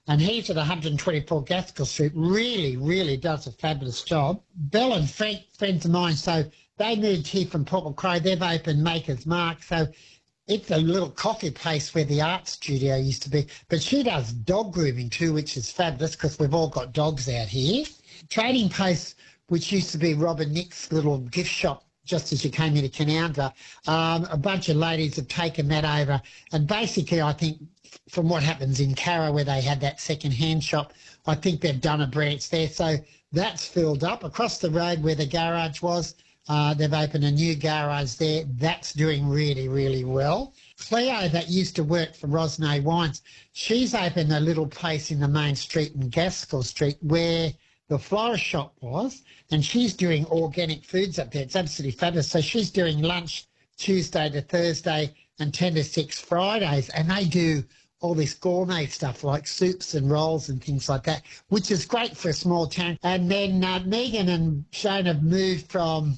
and he's at 124 Gaskell Street, really, really does a fabulous job. Belle and Frank, friends of mine, so they moved here from Port Macquarie. They've opened Maker's Mark, so it's a little coffee place where the art studio used to be. But she does dog grooming too, which is fabulous because we've all got dogs out here. Trading Post, which used to be Robin Nick's little gift shop just as you came into Canowindra, a bunch of ladies have taken that over. And basically, I think from what happens in Carra where they had that second-hand shop, I think they've done a branch there. So that's filled up. Across the road where the garage was, they've opened a new garage there. That's doing really, really well. Cleo, that used to work for Rosnay Wines, she's opened a little place in the main street in Gaskell Street where the florist shop was, and she's doing organic foods up there. It's absolutely fabulous. So she's doing lunch Tuesday to Thursday and 10 to 6 Fridays, and they do all this gourmet stuff like soups and rolls and things like that, which is great for a small town. And then Megan and Shane have moved from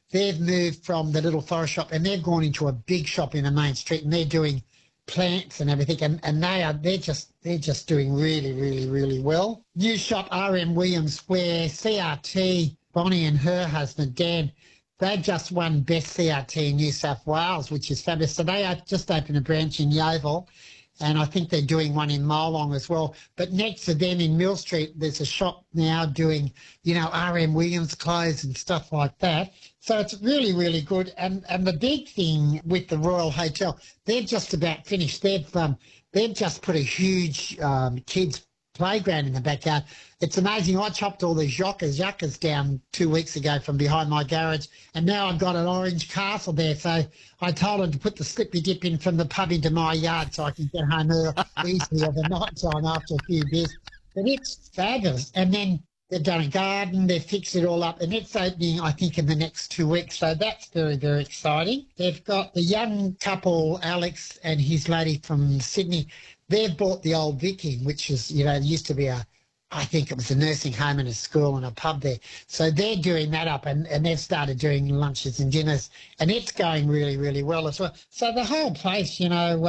the little florist shop, and they've gone into a big shop in the main street, and they're doing plants and everything, and they're just doing really, really, really well. New shop RM Williams, where CRT, Bonnie and her husband Dan, they've just won Best CRT in New South Wales, which is fabulous. So they are just opened a branch in Yeovil, and I think they're doing one in Molong as well. But next to them in Mill Street, there's a shop now doing, RM Williams clothes and stuff like that. So it's really, really good. And the big thing with the Royal Hotel, they're just about finished. They've just put a huge kids playground in the backyard. It's amazing. I chopped all these yuccas down 2 weeks ago from behind my garage, and now I've got an orange castle there. So I told them to put the slippy dip in from the pub into my yard so I can get home easily at the night time after a few beers. But it's fabulous. And then they've done a garden, they've fixed it all up, and it's opening, I think, in the next 2 weeks. So that's very, very exciting. They've got the young couple, Alex and his lady from Sydney. They've bought the old Vicky, which is, used to be I think it was a nursing home and a school and a pub there. So they're doing that up, and they've started doing lunches and dinners, and it's going really, really well as well. So the whole place,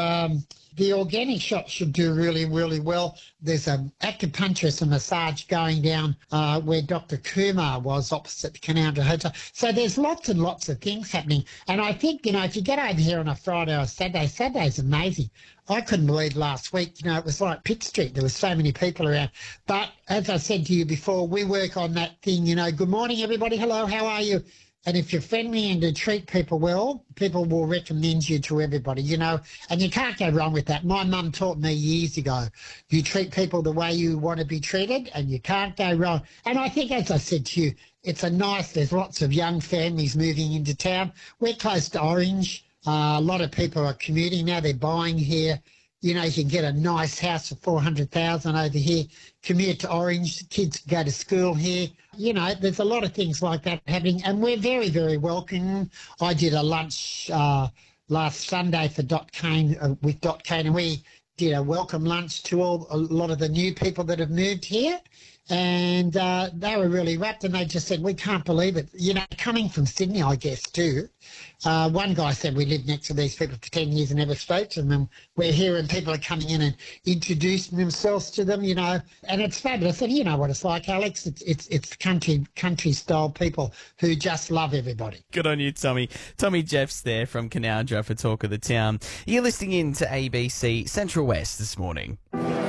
the organic shop should do really, really well. There's an acupuncturist and massage going down where Dr. Kumar was opposite the Canowindra Hotel. So there's lots and lots of things happening. And I think, if you get over here on a Friday or Saturday's amazing. I couldn't believe last week, it was like Pitt Street. There were so many people around. But as I said to you before, we work on that thing, good morning, everybody. Hello, how are you? And if you're friendly and to treat people well, people will recommend you to everybody, and you can't go wrong with that. My mum taught me years ago, you treat people the way you want to be treated and you can't go wrong. And I think, as I said to you, there's lots of young families moving into town. We're close to Orange. A lot of people are commuting now. They're buying here. You can get a nice house for $400,000 over here, commute to Orange, kids go to school here. There's a lot of things like that happening, and we're very, very welcoming. I did a lunch last Sunday for Dot Kane, with Dot Kane, and we did a welcome lunch to a lot of the new people that have moved here. And they were really wrapped, and they just said, we can't believe it. Coming from Sydney, I guess, too. One guy said, we lived next to these people for 10 years and never spoke to them. And we're here and people are coming in and introducing themselves to them, and it's fabulous. And you know what it's like, Alex. It's country-style people who just love everybody. Good on you, Tommy. Tommy Jeffs there from Canowindra for Talk of the Town. You're listening in to ABC Central West this morning.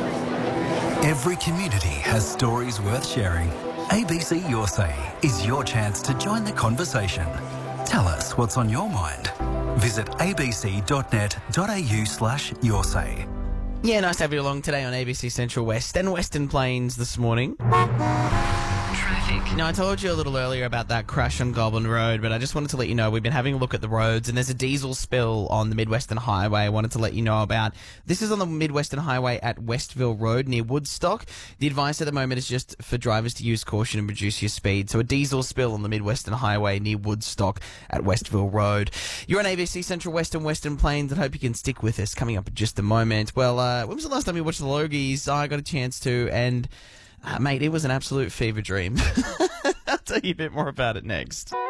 Every community has stories worth sharing. ABC Your Say is your chance to join the conversation. Tell us what's on your mind. Visit abc.net.au/yoursay. Yeah, nice to have you along today on ABC Central West and Western Plains this morning. Traffic. Now, I told you a little earlier about that crash on Goulburn Road, but I just wanted to let you know we've been having a look at the roads, and there's a diesel spill on the Mid-Western Highway I wanted to let you know about. This is on the Mid-Western Highway at Westville Road near Woodstock. The advice at the moment is just for drivers to use caution and reduce your speed. So a diesel spill on the Mid-Western Highway near Woodstock at Westville Road. You're on ABC Central West and Western Plains, and hope you can stick with us. Coming up in just a moment. Well, when was the last time you watched the Logies? I got a chance to, and mate, it was an absolute fever dream. I'll tell you a bit more about it next.